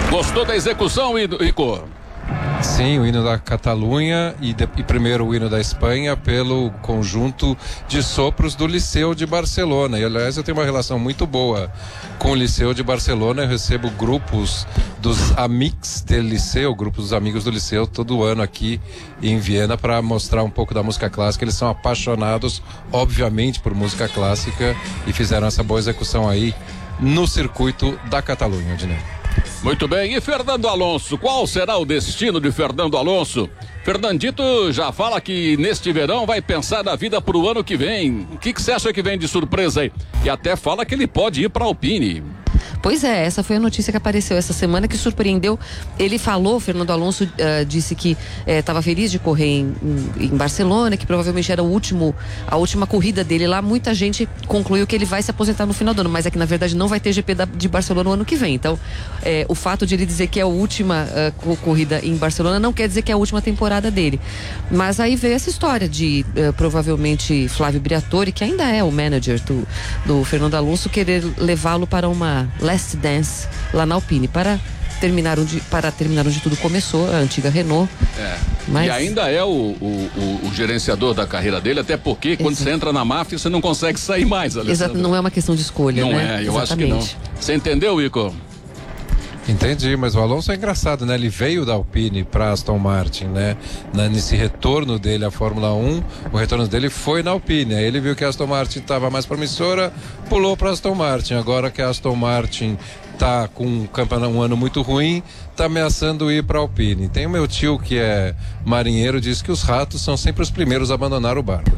Gostou da execução, Ico? Sim, o hino da Catalunha e primeiro o hino da Espanha pelo conjunto de sopros do Liceu de Barcelona. E aliás, eu tenho uma relação muito boa com o Liceu de Barcelona. Eu recebo grupos dos Amics do Liceu, grupos dos amigos do Liceu, todo ano aqui em Viena para mostrar um pouco da música clássica. Eles são apaixonados, obviamente, por música clássica e fizeram essa boa execução aí no circuito da Catalunha, Odinei. Muito bem, e Fernando Alonso, qual será o destino de Fernando Alonso? Fernandito já fala que neste verão vai pensar na vida para o ano que vem. O que você acha que vem de surpresa aí? E até fala que ele pode ir para a Alpine. Pois é, essa foi a notícia que apareceu essa semana, que surpreendeu. Ele falou, Fernando Alonso disse que estava feliz de correr em Barcelona, que provavelmente era a última corrida dele lá. Muita gente concluiu que ele vai se aposentar no final do ano, mas é que na verdade não vai ter GP de Barcelona no ano que vem. Então, o fato de ele dizer que é a última corrida em Barcelona não quer dizer que é a última temporada dele. Mas aí veio essa história de provavelmente Flávio Briatore, que ainda é o manager do Fernando Alonso, querer levá-lo para uma Last Dance lá na Alpine para terminar onde tudo começou, a antiga Renault. E ainda é o gerenciador da carreira dele, até porque quando você entra na máfia você não consegue sair mais, Alessandro. Exato, não é uma questão de escolha, não né? Eu acho que não. Você entendeu, Ico? Entendi, mas o Alonso é engraçado, né? Ele veio da Alpine para Aston Martin, né? Nesse retorno dele à Fórmula 1, o retorno dele foi na Alpine. Aí ele viu que a Aston Martin estava mais promissora, pulou para Aston Martin. Agora que a Aston Martin tá com um ano muito ruim, tá ameaçando ir para a Alpine. Tem o meu tio que é marinheiro, diz que os ratos são sempre os primeiros a abandonar o barco.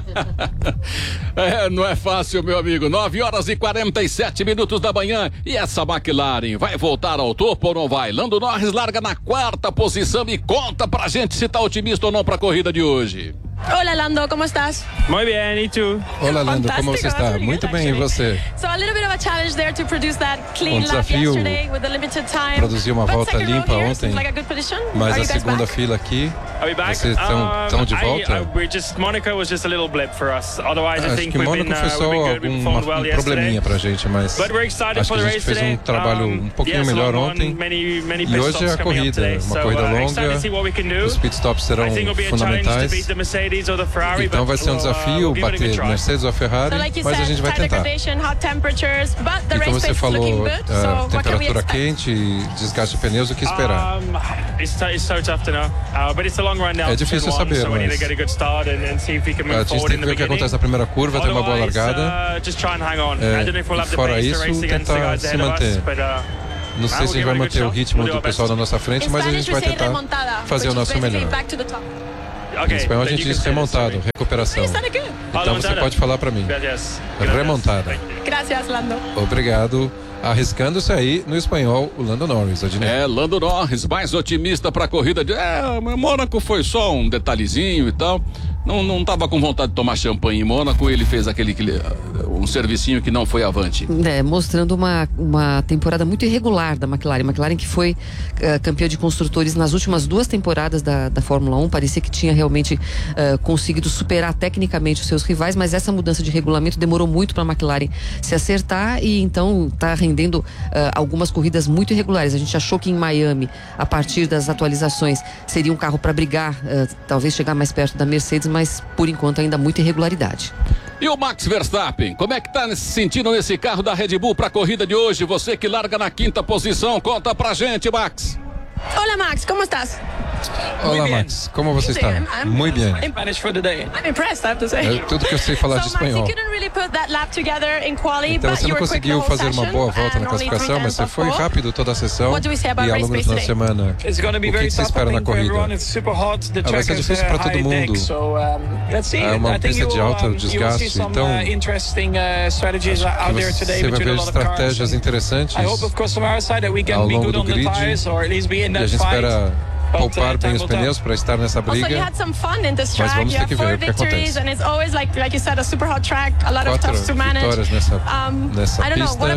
Não é fácil, meu amigo. 9h47 da manhã e essa McLaren vai voltar ao topo ou não vai? Lando Norris larga na 4ª posição e conta pra gente se tá otimista ou não pra corrida de hoje. Olá, Lando, como estás? Muito bem, e tu? Olá, Lando, como você está? Muito bem, e você? Um desafio produzir uma volta limpa ontem, mas a segunda fila aqui, vocês estão de volta? Acho que Mônaco foi só um probleminha pra gente, mas acho que a gente fez um trabalho um pouquinho melhor ontem e hoje é a corrida, uma corrida longa, os pitstops serão fundamentais. Então vai ser um desafio bater Mercedes ou a Ferrari, mas a gente vai tentar. E como você falou, temperatura quente, desgaste de pneus, o que esperar? É difícil saber, mas a gente tem que ver o que acontece na primeira curva, ter uma boa largada, e fora isso, tentar se manter. Não sei se a gente vai manter o ritmo do pessoal na nossa frente, mas a gente vai tentar fazer o nosso melhor. Em espanhol a gente diz remontado, recuperação. Então você pode falar para mim. Remontada. Obrigado. Arriscando-se aí no espanhol o Lando Norris, Adnet. Lando Norris, mais otimista para a corrida de... Mônaco foi só um detalhezinho e tal. Não estava com vontade de tomar champanhe em Mônaco, ele fez um servicinho que não foi avante. Mostrando uma temporada muito irregular da McLaren. McLaren que foi campeã de construtores nas últimas 2 temporadas da Fórmula 1, parecia que tinha realmente conseguido superar tecnicamente os seus rivais, mas essa mudança de regulamento demorou muito para a McLaren se acertar e então está rendendo algumas corridas muito irregulares. A gente achou que em Miami, a partir das atualizações, seria um carro para brigar, talvez chegar mais perto da Mercedes, mas por enquanto ainda muita irregularidade. E o Max Verstappen, como é que tá se sentindo nesse carro da Red Bull para a corrida de hoje? Você que larga na 5ª posição, conta pra gente, Max. Olá, Max, como estás? Olá, Max, como você está? Muito bem. Tudo que eu sei falar de espanhol. Então você não conseguiu fazer uma boa volta na classificação, mas você foi rápido toda a sessão e ao longo do final de semana. O que você espera na corrida? Vai ser difícil para todo mundo. É uma pista de alto desgaste, então acho que você vai ver estratégias interessantes ao longo do grid e a gente espera poupar bem os pneus para estar nessa briga, mas vamos ter que ver o que acontece. 4 vitórias nessa pista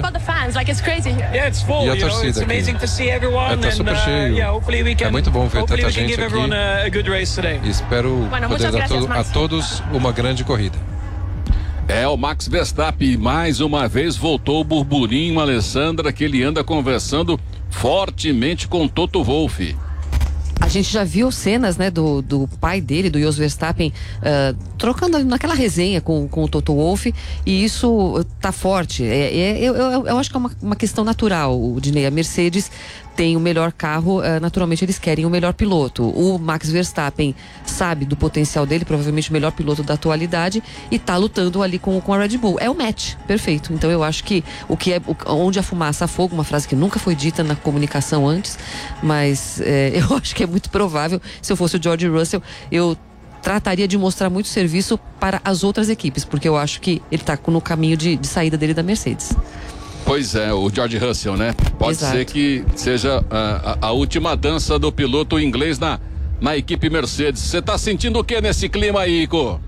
e a torcida aqui está super cheio, é muito bom ver tanta gente aqui e espero poder dar a todos uma grande corrida. O Max Verstappen mais uma vez voltou o burburinho, Alessandra, que ele anda conversando fortemente com Toto Wolff. A gente já viu cenas, né, do pai dele, do Jos Verstappen, trocando naquela resenha com o Toto Wolff, e isso tá forte. Eu acho que é uma questão natural, o Dinei. A Mercedes tem o melhor carro, naturalmente eles querem o melhor piloto. O Max Verstappen sabe do potencial dele, provavelmente o melhor piloto da atualidade, e tá lutando ali com a Red Bull. É o match, perfeito. Então eu acho que onde a fumaça há fogo, uma frase que nunca foi dita na comunicação antes, mas eu acho que é muito provável. Se eu fosse o George Russell, eu trataria de mostrar muito serviço para as outras equipes, porque eu acho que ele tá no caminho de saída dele da Mercedes. Pois é, o George Russell, né? Pode Exato. ser que seja a última dança do piloto inglês na equipe Mercedes. Você tá sentindo o que nesse clima aí, Ico?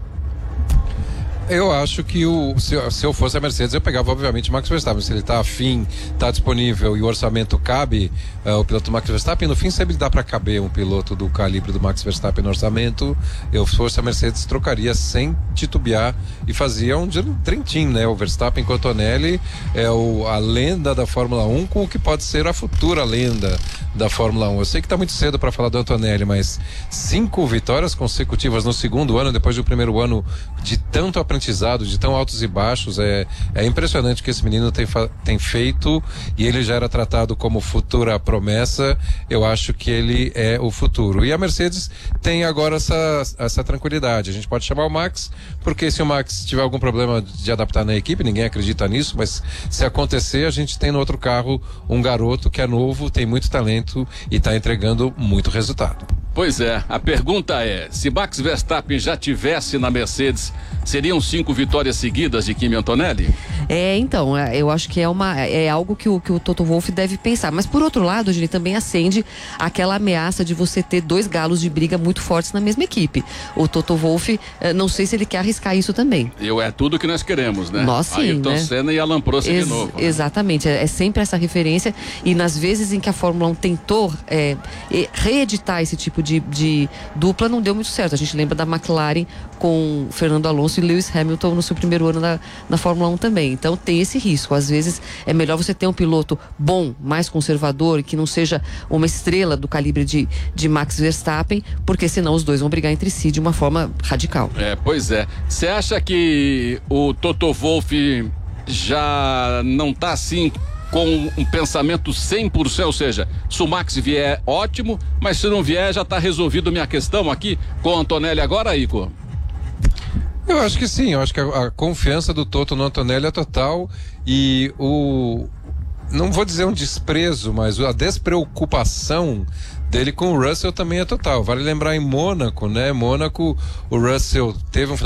Eu acho que se eu fosse a Mercedes, eu pegava obviamente Max Verstappen. Se ele tá afim, tá disponível e o orçamento cabe, o piloto Max Verstappen, no fim sempre dá para caber um piloto do calibre do Max Verstappen no orçamento. Eu, se fosse a Mercedes, trocaria sem titubear e fazia um dream team, né? O Verstappen com o Antonelli é a lenda da Fórmula 1 com o que pode ser a futura lenda da Fórmula 1. Eu sei que tá muito cedo para falar do Antonelli, mas 5 vitórias consecutivas no segundo ano, depois do primeiro ano de tanto aprendizado, de tão altos e baixos, é impressionante o que esse menino tem feito, e ele já era tratado como futura promessa. Eu acho que ele é o futuro. E a Mercedes tem agora essa tranquilidade. A gente pode chamar o Max, porque se o Max tiver algum problema de adaptar na equipe, ninguém acredita nisso, mas se acontecer, a gente tem no outro carro um garoto que é novo, tem muito talento e está entregando muito resultado. Pois é, a pergunta é, se Max Verstappen já tivesse na Mercedes, seriam 5 vitórias seguidas de Kimi Antonelli? Então, eu acho que é algo que o Toto Wolff deve pensar. Mas por outro lado, ele também acende aquela ameaça de você ter 2 galos de briga muito fortes na mesma equipe. O Toto Wolff, não sei se ele quer arriscar isso também. É tudo que nós queremos, né? Nós sim, Ayrton né? Senna e Alan Prost de novo. Né? Exatamente, é sempre essa referência, e nas vezes em que a Fórmula 1 tentou reeditar esse tipo de dupla, não deu muito certo. A gente lembra da McLaren com Fernando Alonso e Lewis Hamilton no seu primeiro ano na Fórmula 1 também. Então tem esse risco. Às vezes é melhor você ter um piloto bom, mais conservador, que não seja uma estrela do calibre de Max Verstappen, porque senão os dois vão brigar entre si de uma forma radical. Pois é. Você acha que o Toto Wolff já não tá assim com um pensamento 100%, ou seja, se o Max vier, ótimo, mas se não vier, já tá resolvido minha questão aqui com o Antonelli agora, Ico? Eu acho que sim, eu acho que a confiança do Toto no Antonelli é total, e não vou dizer um desprezo, mas a despreocupação dele com o Russell também é total. Vale lembrar em Mônaco, né? Mônaco, o Russell teve um